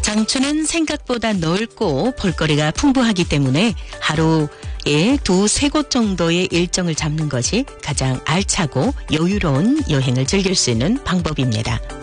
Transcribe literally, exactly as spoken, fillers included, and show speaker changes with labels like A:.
A: 장춘은 생각보다 넓고 볼거리가 풍부하기 때문에 하루에 두세 곳 정도의 일정을 잡는 것이 가장 알차고 여유로운 여행을 즐길 수 있는 방법입니다.